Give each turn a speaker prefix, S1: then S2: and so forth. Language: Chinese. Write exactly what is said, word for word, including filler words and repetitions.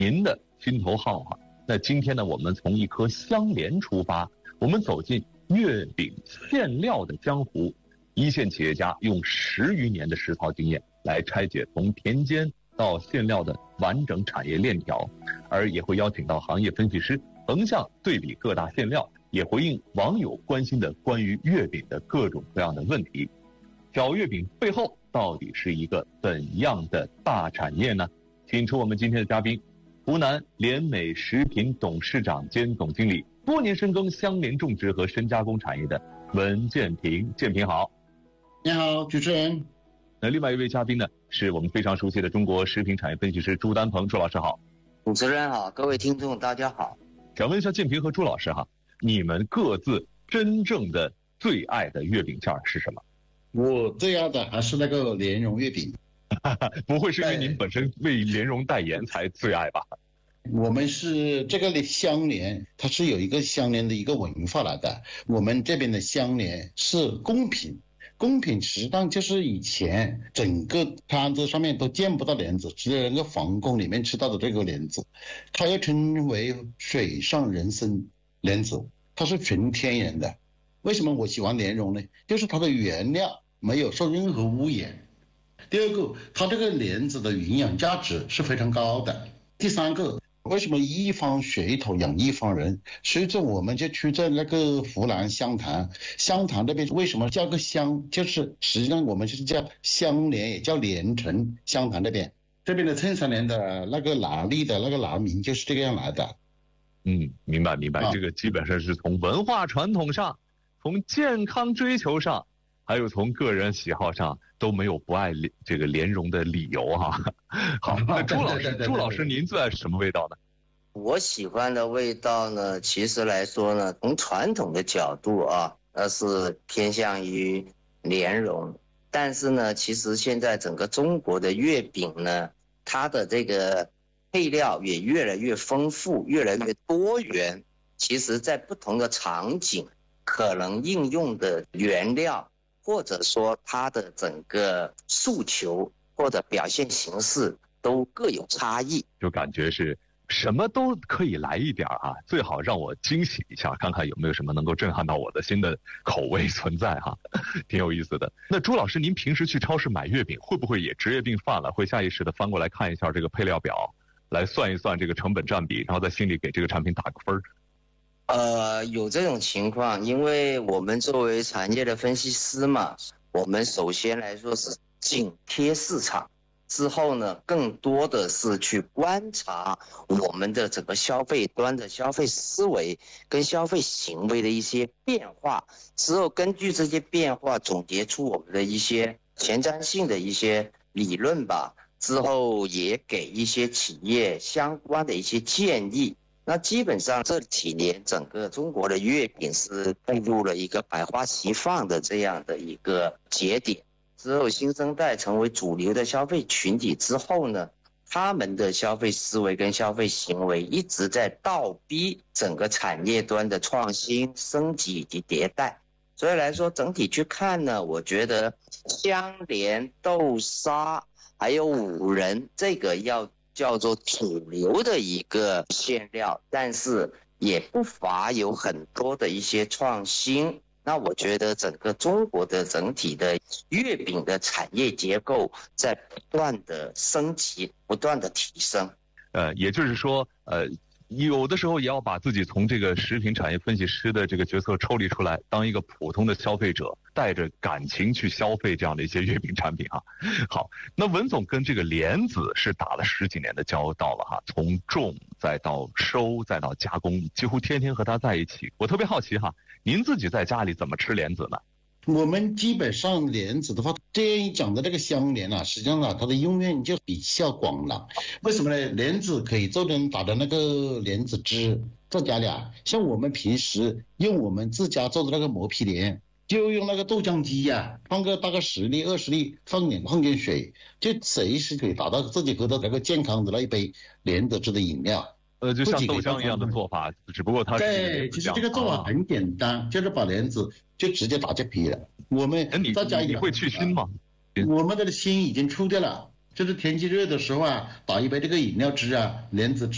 S1: 您的心头好啊。那今天呢，我们从一颗香莲出发，我们走进月饼馅料的江湖。一线企业家用十余年的实操经验来拆解从田间到馅料的完整产业链条，而也会邀请到行业分析师横向对比各大馅料，也回应网友关心的关于月饼的各种各样的问题。小月饼背后到底是一个怎样的大产业呢？请出我们今天的嘉宾，湖南联美食品董事长兼总经理，多年深耕香莲种植和深加工产业的文建平。建平好。
S2: 你好，主持人。
S1: 那另外一位嘉宾呢，是我们非常熟悉的中国食品产业分析师朱丹鹏。朱老师好。
S3: 主持人好，各位听众大家好。
S1: 想问一下建平和朱老师哈，你们各自真正的最爱的月饼馅是什么？
S2: 我最爱的还是那个莲蓉月饼。
S1: 不会是因为您本身为莲蓉代言才最爱吧？
S2: 我们是这个香莲，它是有一个香莲的一个文化来的。我们这边的香莲是贡品，贡品实际上就是以前整个摊子上面都见不到莲子，只有那个皇宫里面吃到的这个莲子，它又称为水上人参莲子，它是纯天然的。为什么我喜欢莲蓉呢？就是它的原料没有受任何污染。第二个，它这个莲子的营养价值是非常高的。第三个，为什么一方水土养一方人？随着我们就去在那个湖南湘潭，湘潭这边为什么叫个湘？就是实际上我们就是叫香莲，也叫莲城。湘潭这边这边的衬衫莲的那个拿力的那个拿名就是这个样来的。
S1: 嗯，明白明白、啊，这个基本上是从文化传统上，从健康追求上，还有从个人喜好上，都没有不爱这个莲蓉的理由哈。好，那朱老师，朱老师您最爱什么味道呢？
S3: 我喜欢的味道呢，其实来说呢，从传统的角度啊，那是偏向于莲蓉。但是呢，其实现在整个中国的月饼呢，它的这个配料也越来越丰富，越来越多元。其实在不同的场景，可能应用的原料，或者说它的整个诉求或者表现形式都各有差异，
S1: 就感觉是什么都可以来一点啊，最好让我惊喜一下，看看有没有什么能够震撼到我的新的口味存在哈，挺有意思的。那朱老师，您平时去超市买月饼，会不会也职业病犯了，会下意识的翻过来看一下这个配料表，来算一算这个成本占比，然后在心里给这个产品打个分？
S3: 呃，有这种情况，因为我们作为产业的分析师嘛，我们首先来说是紧贴市场，之后呢，更多的是去观察我们的整个消费端的消费思维跟消费行为的一些变化，之后根据这些变化总结出我们的一些前瞻性的一些理论吧，之后也给一些企业相关的一些建议。那基本上这几年整个中国的月饼是步入了一个百花齐放的这样的一个节点，之后新生代成为主流的消费群体之后呢，他们的消费思维跟消费行为一直在倒逼整个产业端的创新升级以及迭代。所以来说整体去看呢，我觉得香莲、豆沙还有五仁这个要叫做主流的一个馅料，但是也不乏有很多的一些创新。那我觉得整个中国的整体的月饼的产业结构在不断的升级，不断的提升。
S1: 呃，也就是说，呃，有的时候也要把自己从这个食品产业分析师的这个角色抽离出来，当一个普通的消费者，带着感情去消费这样的一些月饼产品哈。好，那文总跟这个莲子是打了十几年的交道了哈，从种再到收再到加工，几乎天天和他在一起。我特别好奇哈，您自己在家里怎么吃莲子呢？
S2: 我们基本上莲子的话，这样一讲的这个香莲啊，实际上啊，它的用面就比较广了。为什么呢？莲子可以做成打的那个莲子汁，在家里啊，像我们平时用我们自家做的那个磨皮莲，就用那个豆浆机啊，放个大概十粒二十粒，放点矿泉水，就随时可以达到自己喝到那个健康的那一杯莲子汁的饮料。
S1: 呃，就像豆浆一样的做法，只不过它是
S2: 对，其实这个做法很简单，啊、就是把莲子就直接打去皮了。我们在家
S1: 你会去腥吗？
S2: 我们的腥已经出掉了，就是天气热的时候啊，打一杯这个饮料汁啊，莲子汁。